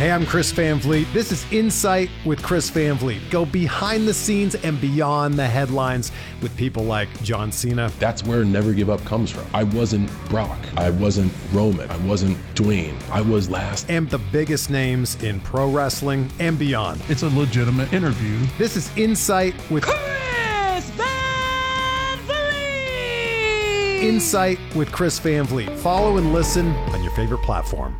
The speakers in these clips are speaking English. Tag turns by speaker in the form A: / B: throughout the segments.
A: Hey, I'm Chris Van Vliet. This is Insight with Chris Van Vliet. Go behind the scenes and beyond the headlines with people like John Cena.
B: That's where Never Give Up comes from. I wasn't Brock. I wasn't Roman. I wasn't Dwayne. I was last.
A: And the biggest names in pro wrestling and beyond.
C: It's a legitimate interview.
A: This is Insight with
D: Chris Van Vliet.
A: Insight with Chris Van Vliet. Follow and listen on your favorite platform.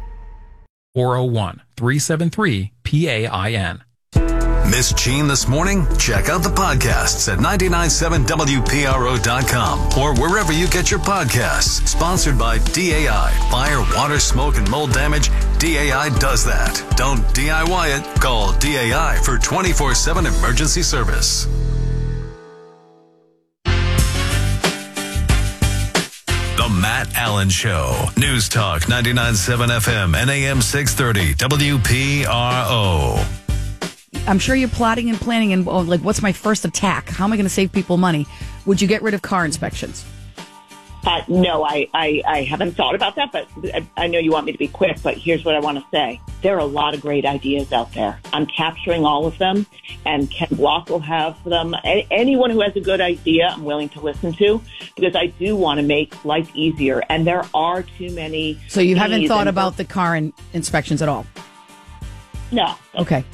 E: 401-373-PAIN.
F: Miss Gene this morning? Check out the podcasts at 997WPRO.com or wherever you get your podcasts. Sponsored by DAI. Fire, water, smoke, and mold damage. DAI does that. Don't DIY it. Call DAI for 24/7 emergency service. The Matt Allen Show. News Talk 99.7 FM and AM 630 WPRO.
G: I'm sure you're plotting and planning and what's my first attack? How am I going to save people money? Would you get rid of car inspections?
H: No, I haven't thought about that, but I know you want me to be quick, but here's what I want to say. There are a lot of great ideas out there. I'm capturing all of them, and Ken Block will have them. Anyone who has a good idea, I'm willing to listen to, because I do want to make life easier, and there are too many.
G: So you haven't thought about the car inspections at all?
H: No.
G: Okay.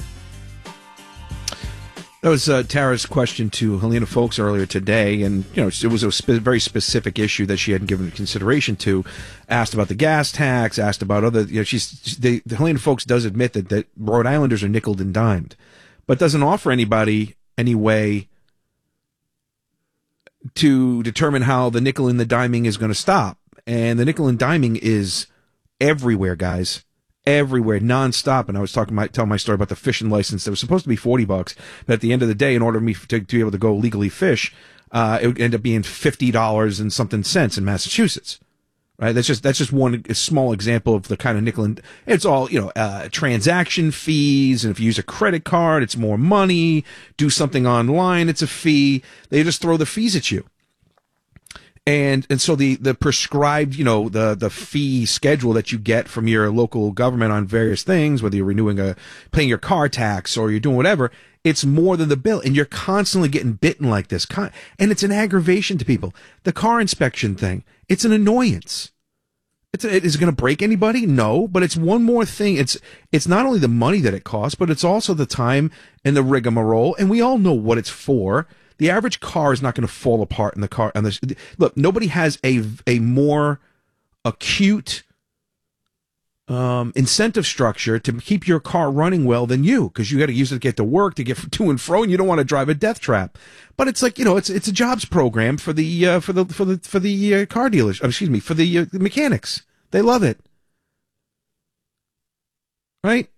I: That was Tara's question to Helena Folks earlier today, and it was a very specific issue that she hadn't given consideration to. Asked about the gas tax, asked about other. The Helena Folks does admit that Rhode Islanders are nickeled and dimed, but doesn't offer anybody any way to determine how the nickel and the diming is going to stop. And the nickel and diming is everywhere, guys. Everywhere, nonstop. And I was telling my story about the fishing license that was supposed to be $40, but at the end of the day, in order for me to be able to go legally fish, it would end up being $50 and something cents in Massachusetts. Right? That's just one small example of the kind of nickel and it's all, transaction fees. And if you use a credit card, it's more money. Do something online, it's a fee. They just throw the fees at you. And so the prescribed, the fee schedule that you get from your local government on various things, whether you're paying your car tax or you're doing whatever, it's more than the bill. And you're constantly getting bitten like this. And it's an aggravation to people. The car inspection thing, it's an annoyance. Is it going to break anybody? No, but it's one more thing. It's not only the money that it costs, but it's also the time and the rigmarole. And we all know what it's for. The average car is not going to fall apart in the car. Look, nobody has a more acute incentive structure to keep your car running well than you, because you got to use it to get to work, to get to and fro, and you don't want to drive a death trap. But it's like it's a jobs program for the car dealers. Excuse me, for the mechanics. They love it, right?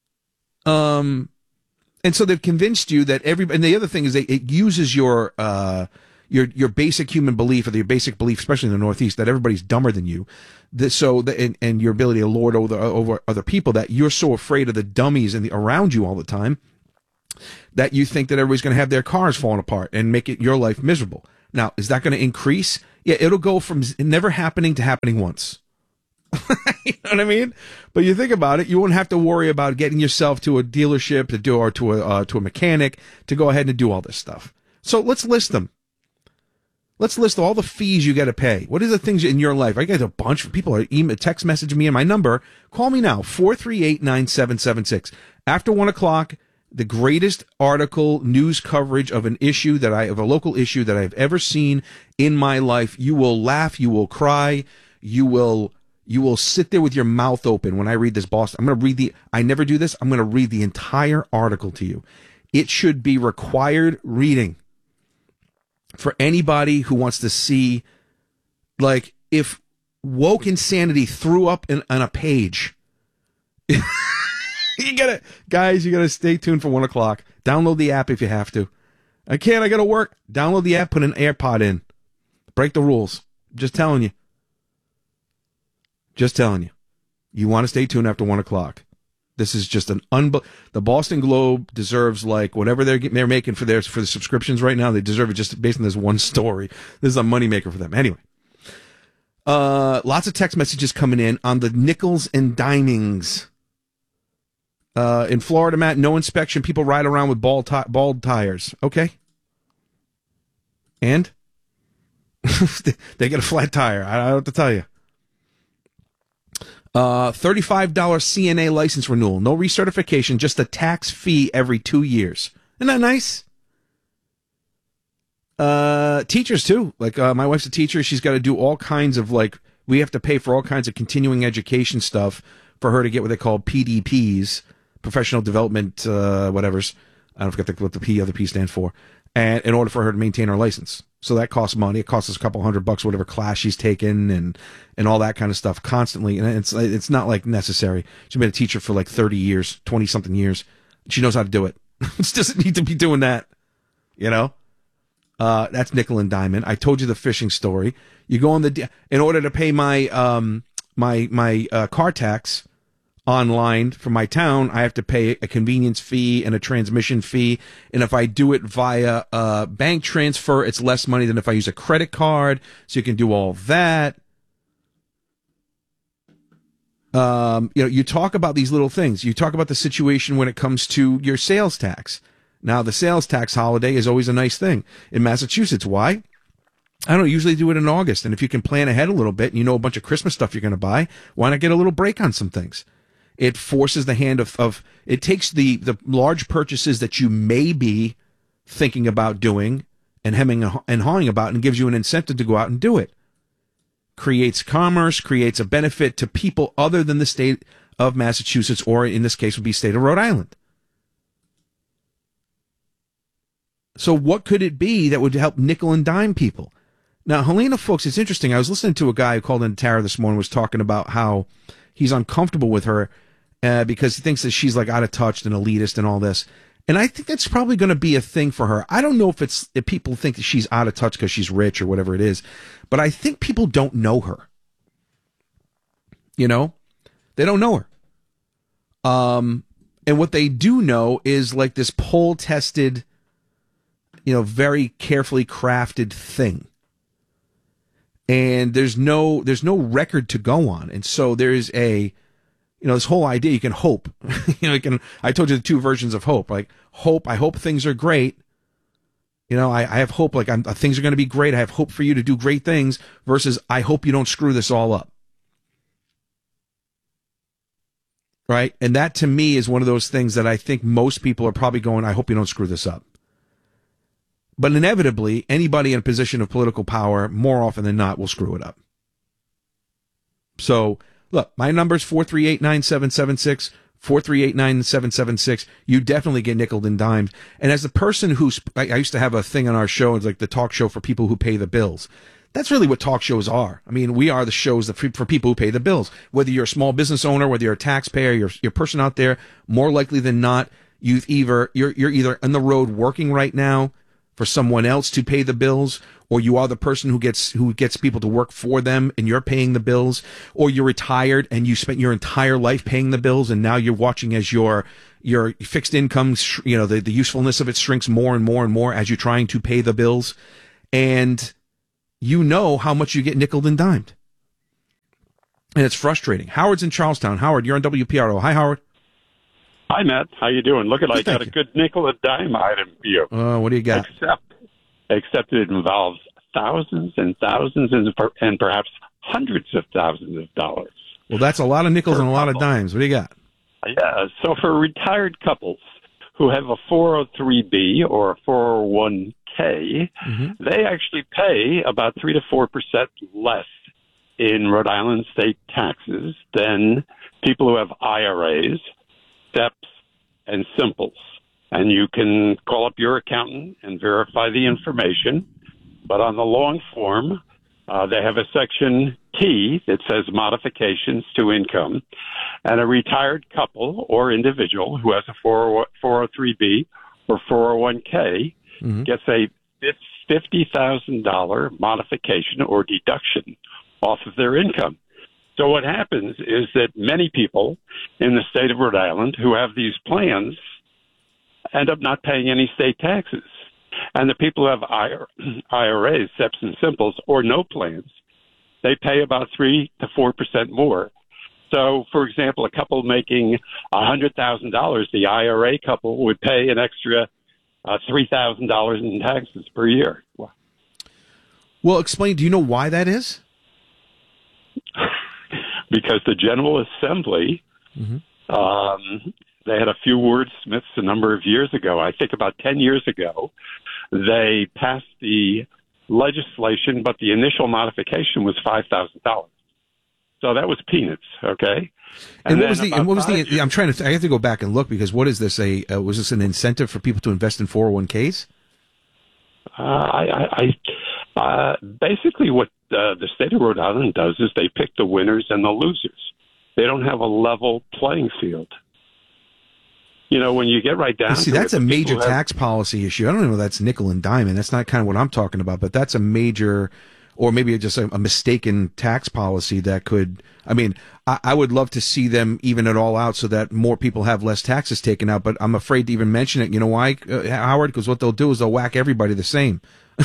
I: And so they've convinced you that and the other thing is it uses your basic human belief, or your basic belief, especially in the Northeast, that everybody's dumber than you. And your ability to lord over other people, that you're so afraid of the dummies around you all the time that you think that everybody's going to have their cars falling apart and make your life miserable. Now, is that going to increase? Yeah, it'll go from never happening to happening once. You know what I mean? But you think about it, you won't have to worry about getting yourself to a dealership to a mechanic to go ahead and do all this stuff. So let's list them. Let's list all the fees you got to pay. What are the things in your life? I got a bunch of people text message me, and my number. Call me now, 438-9776. After 1 o'clock, the greatest article, news coverage of a local issue that I've ever seen in my life. You will laugh, you will cry, you will sit there with your mouth open when I read this, Boston. I'm going to read I never do this. I'm going to read the entire article to you. It should be required reading for anybody who wants to see, if woke insanity threw up on a page. You gotta stay tuned for 1 o'clock. Download the app if you have to. I gotta work. Download the app, put an AirPod in. Break the rules. Just telling you. You want to stay tuned after 1 o'clock. This is just the Boston Globe deserves whatever they're making for the subscriptions right now. They deserve it just based on this one story. This is a moneymaker for them. Anyway, lots of text messages coming in on the nickels and dimings. In Florida, Matt, no inspection. People ride around with bald tires. Okay. And? They get a flat tire. I don't know what to tell you. $35 CNA license renewal. No recertification, just a tax fee every 2 years. Isn't that nice? Teachers, too. Like, my wife's a teacher. She's got to do all kinds of, like, we have to pay for all kinds of continuing education stuff for her to get what they call PDPs, professional development, whatevers. I don't forget what the other P stands for. And in order for her to maintain her license. So that costs money. It costs us a couple $100, whatever class she's taken and all that kind of stuff constantly. And it's not like necessary. She's been a teacher for like 30 years, 20 something years. She knows how to do it. She doesn't need to be doing that. You know? That's nickel and diamond. I told you the fishing story. You go on in order to pay my car tax online for my town, I have to pay a convenience fee and a transmission fee. And if I do it via a bank transfer, it's less money than if I use a credit card. So you can do all that. You talk about these little things. You talk about the situation when it comes to your sales tax. Now, the sales tax holiday is always a nice thing in Massachusetts. Why? I don't usually do it in August. And if you can plan ahead a little bit and you know a bunch of Christmas stuff you're going to buy, why not get a little break on some things? It forces the hand of it takes the large purchases that you may be thinking about doing and hemming and hawing about and gives you an incentive to go out and do it. Creates commerce, creates a benefit to people other than the state of Massachusetts, or in this case would be state of Rhode Island. So what could it be that would help nickel and dime people? Now, Helena, folks, it's interesting. I was listening to a guy who called in Tara this morning, was talking about how he's uncomfortable with her because he thinks that she's like out of touch and elitist and all this. And I think that's probably going to be a thing for her. I don't know if people think that she's out of touch because she's rich or whatever it is, but I think people don't know her. You know, they don't know her. And what they do know is like this poll tested, very carefully crafted thing. And there's no record to go on. And so there's this whole idea, you can hope, I told you the two versions of hope, like I hope things are great. I have hope, like things are going to be great. I have hope for you to do great things versus I hope you don't screw this all up. Right. And that to me is one of those things that I think most people are probably going, I hope you don't screw this up. But inevitably, anybody in a position of political power, more often than not, will screw it up. So, look, my number is 438-9776, 438-9776. You definitely get nickeled and dimed. And as the person I used to have a thing on our show, it's like the talk show for people who pay the bills. That's really what talk shows are. I mean, we are the shows that for people who pay the bills. Whether you're a small business owner, whether you're a taxpayer, you're a person out there, more likely than not, you're either on the road working right now for someone else to pay the bills, or you are the person who gets people to work for them and you're paying the bills, or you're retired and you spent your entire life paying the bills and now you're watching as your fixed income, the usefulness of it shrinks more and more and more as you're trying to pay the bills, and you know how much you get nickeled and dimed. And it's frustrating. Howard's in Charlestown. Howard, you're on WPRO. Hi, Howard.
C: Hi, Matt. How you doing? Look at I got a good nickel and dime item for you.
I: What do you got?
C: Except it involves thousands and thousands and perhaps hundreds of thousands of dollars.
I: Well, that's a lot of nickels and a lot of dimes. What do you got?
C: Yeah. So for retired couples who have a 403B or a 401K, they actually pay about 3 to 4% less in Rhode Island state taxes than people who have IRAs, SEPs, and Simples. And you can call up your accountant and verify the information. But on the long form, they have a section T that says modifications to income. And a retired couple or individual who has a 403B or 401K gets a $50,000 modification or deduction off of their income. So what happens is that many people in the state of Rhode Island who have these plans end up not paying any state taxes. And the people who have IRAs, SEPs and Simples, or no plans, they pay about 3 to 4% more. So, for example, a couple making $100,000, the IRA couple would pay an extra $3,000 in taxes per year.
I: Well, explain. Do you know why that is?
C: Because the General Assembly, they had a few wordsmiths a number of years ago. I think about 10 years ago, they passed the legislation, but the initial modification was $5,000. So that was peanuts, okay?
I: And what was the? I'm trying to. I have to go back and look because what is this? Was this an incentive for people to invest in 401ks?
C: Basically, what the state of Rhode Island does is they pick the winners and the losers. They don't have a level playing field. You know, when you get right down to
I: that's a major tax policy issue. I don't know if that's nickel and dime, and that's not kind of what I'm talking about, but that's a major, or maybe just a mistaken tax policy that could, I mean, I would love to see them even it all out so that more people have less taxes taken out, but I'm afraid to even mention it. You know why, Howard? Because what they'll do is they'll whack everybody the same.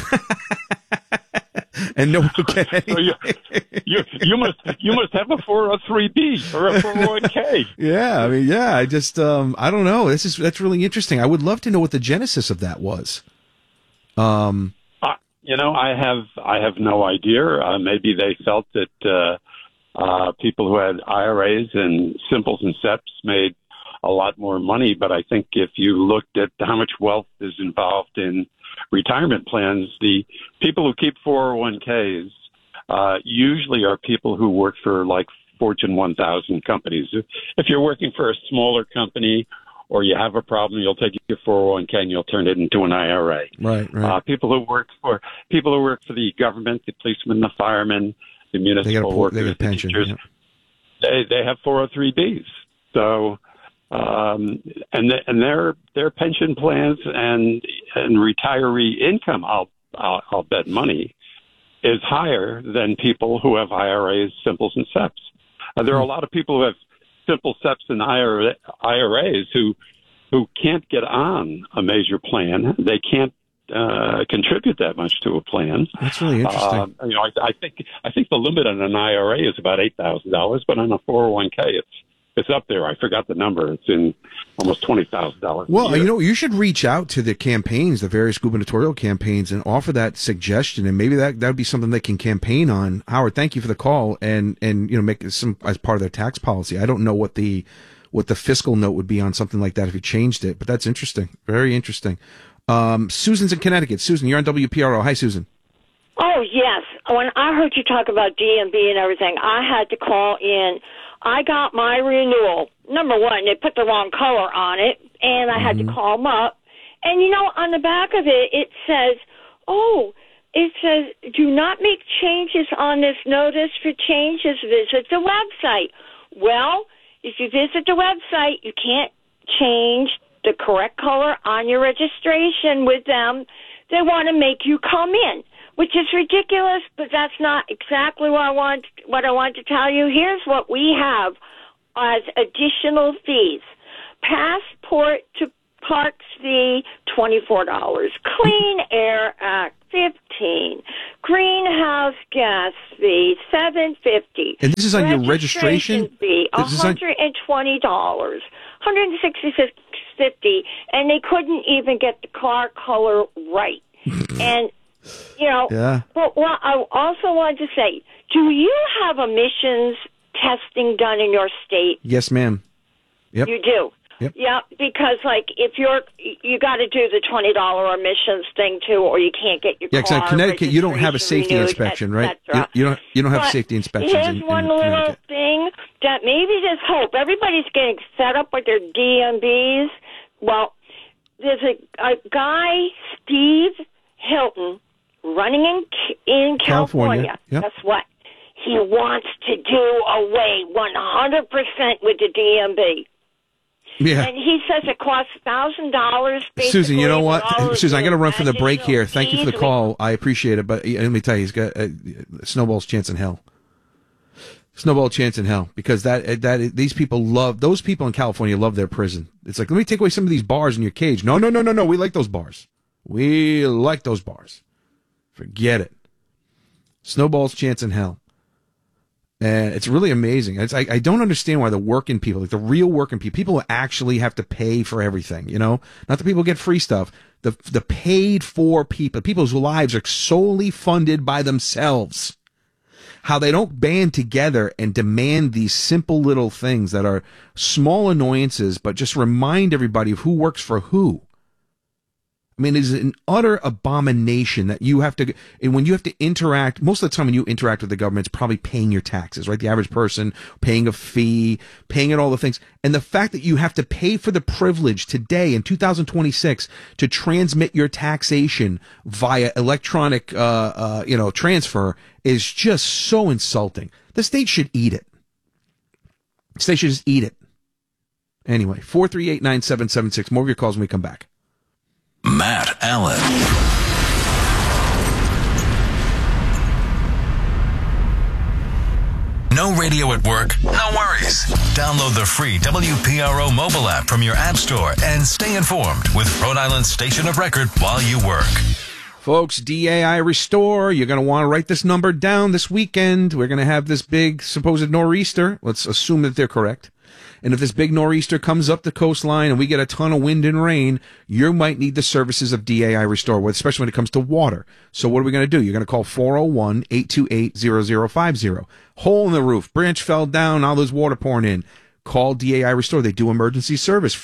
I: And no one will get anything.
C: You must have a 403B or a 401K.
I: Yeah, I mean, I just I don't know. That's really interesting. I would love to know what the genesis of that was.
C: You know, I have no idea. Maybe they felt that people who had IRAs and Simples and SEPs made a lot more money. But I think if you looked at how much wealth is involved in retirement plans, the people who keep 401ks usually are people who work for like Fortune 1000 companies. If you're working for a smaller company or you have a problem, you'll take your 401k and you'll turn it into an IRA.
I: Right.
C: People who work for the government, the policemen, the firemen, the municipal workers,
I: they get a pension,
C: teachers, they have 403bs. So. And their pension plans and retiree income, I'll bet money, is higher than people who have IRAs, Simples, and SEPs. There are a lot of people who have Simple, SEPs, and IRAs who can't get on a major plan. They can't contribute that much to a plan.
I: That's really interesting.
C: You know, I think the limit on an IRA is about $8,000, but on a 401k, it's up there. I forgot the number. It's in almost $20,000.
I: Well, you know, you should reach out to the campaigns, the various gubernatorial campaigns, and offer that suggestion, and maybe that would be something they can campaign on. Howard, thank you for the call, and you know, make some as part of their tax policy. I don't know what the fiscal note would be on something like that if you changed it, but that's interesting, very interesting. Susan's in Connecticut. Susan, you're on WPRO. Hi, Susan.
J: Oh yes, when I heard you talk about DMB and everything, I had to call in. I got my renewal. Number one, they put the wrong color on it, and I had to call them up. And, you know, on the back of it, it says, do not make changes on this notice for changes. Visit the website. Well, if you visit the website, you can't change the correct color on your registration with them. They want to make you come in, which is ridiculous, but that's not exactly what I want to tell you. Here's what we have as additional fees. Passport to parks fee, $24. Clean Air Act, $15. Greenhouse gas fee, $7.50.
I: And this is on your registration
J: fee, $120. $166.50, and they couldn't even get the car color right. And you know, but what I also wanted to say, do you have emissions testing done in your state?
I: Yes, ma'am. Yep.
J: You do?
I: Yep.
J: Yeah, because like if you got to do the $20 emissions thing too, or you can't get your car.
I: Yeah, because in Connecticut you don't have a safety inspection, right? You don't have safety inspections.
J: Here's one little thing that maybe there's hope. Everybody's getting fed up with their DMBs. Well, there's a guy, Steve Hilton, running in California.
I: Yep.
J: Guess what? He wants to do away 100% with the DMB.
I: Yeah.
J: And he says it costs $1,000.
I: Susan, you know what? Susan, I got to run for the break here. Thank you for the call. I appreciate it. But let me tell you, he's got snowball's chance in hell. Snowball chance in hell, because these people those people in California love their prison. It's like, let me take away some of these bars in your cage. No. We like those bars. We like those bars. Forget it. Snowball's chance in hell. And it's really amazing. I don't understand why the working people, like the real working people who actually have to pay for everything, you know? Not the people who get free stuff. The paid for people whose lives are solely funded by themselves. How they don't band together and demand these simple little things that are small annoyances, but just remind everybody of who works for who. I mean, it is an utter abomination that you have to, and when you have to interact, most of the time when you interact with the government, it's probably paying your taxes, right? The average person paying a fee, paying at all the things. And the fact that you have to pay for the privilege today in 2026 to transmit your taxation via electronic, transfer is just so insulting. The state should eat it. The state should just eat it. Anyway, 438-9776. More of your calls when we come back.
F: Matt Allen. No radio at work? No worries. Download the free WPRO mobile app from your app store and stay informed with Rhode Island's station of record while you work.
I: Folks, DAI Restore, you're going to want to write this number down this weekend. We're going to have this big supposed nor'easter. Let's assume that they're correct. And if this big nor'easter comes up the coastline and we get a ton of wind and rain, you might need the services of DAI Restore, especially when it comes to water. So what are we going to do? You're going to call 401-828-0050. Hole in the roof, branch fell down, all this water pouring in. Call DAI Restore. They do emergency service,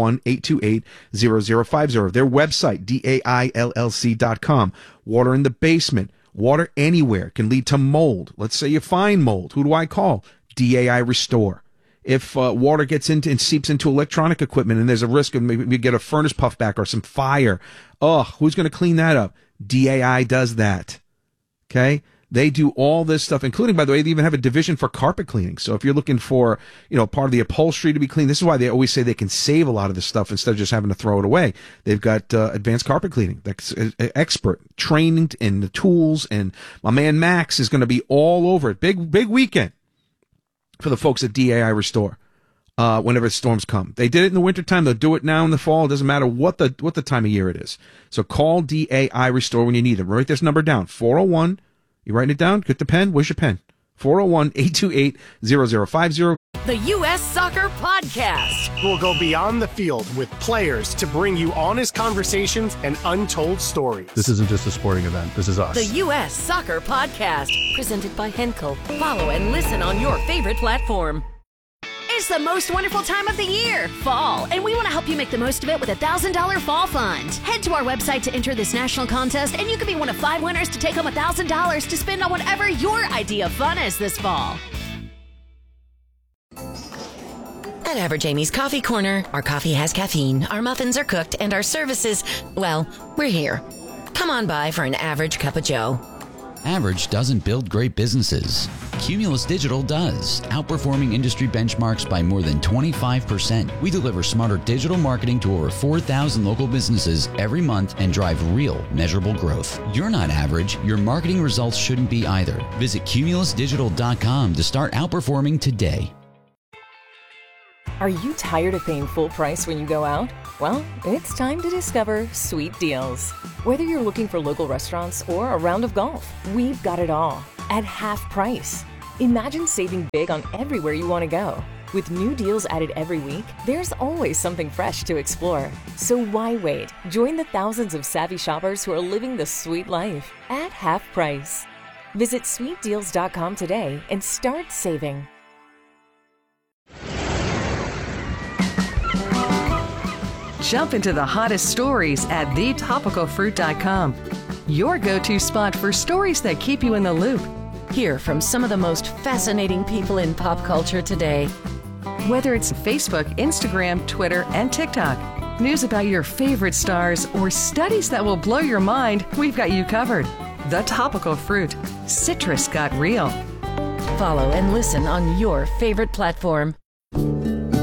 I: 401-828-0050. Their website, DAILLC.com. Water in the basement, water anywhere can lead to mold. Let's say you find mold. Who do I call? DAI Restore. If water gets into and seeps into electronic equipment and there's a risk of maybe we get a furnace puff back or some fire, who's going to clean that up? DAI does that. Okay? They do all this stuff, including, by the way, they even have a division for carpet cleaning. So if you're looking for, part of the upholstery to be cleaned, this is why they always say they can save a lot of this stuff instead of just having to throw it away. They've got advanced carpet cleaning, that's expert, trained in the tools, and my man Max is going to be all over it. Big weekend for the folks at DAI Restore. Whenever the storms come, they did it in the wintertime. They'll do it now in the fall. It doesn't matter what the time of year it is. So call DAI Restore when you need them. Write this number down. 401. You writing it down? Get the pen. Where's your pen? 401-828-0050.
K: The U.S. Soccer Podcast.
L: We'll go beyond the field with players to bring you honest conversations and untold stories.
M: This isn't just a sporting event. This is us.
K: The U.S. Soccer Podcast. Presented by Henkel. Follow and listen on your favorite platform. It's the most wonderful time of the year, fall, and we want to help you make the most of it with a $1,000 fall fund. Head to our website to enter this national contest, and you could be one of 5 winners to take home $1,000 to spend on whatever your idea of fun is this fall. At Average Amy's Coffee Corner, our coffee has caffeine, our muffins are cooked, and our services, well, we're here. Come on by for an average cup of joe.
N: Average doesn't build great businesses. Cumulus Digital does, outperforming industry benchmarks by more than 25%. We deliver smarter digital marketing to over 4,000 local businesses every month and drive real, measurable growth. You're not average. Your marketing results shouldn't be either. Visit cumulusdigital.com to start outperforming today.
O: Are you tired of paying full price when you go out? Well, it's time to discover Sweet Deals. Whether you're looking for local restaurants or a round of golf, we've got it all at half price. Imagine saving big on everywhere you want to go. With new deals added every week, there's always something fresh to explore. So why wait? Join the thousands of savvy shoppers who are living the sweet life at half price. Visit sweetdeals.com today and start saving.
P: Jump into the hottest stories at thetopicalfruit.com. Your go-to spot for stories that keep you in the loop.
K: Hear from some of the most fascinating people in pop culture today.
P: Whether it's Facebook, Instagram, Twitter, and TikTok, news about your favorite stars, or studies that will blow your mind, we've got you covered. The Topical Fruit. Citrus got real.
K: Follow and listen on your favorite platform.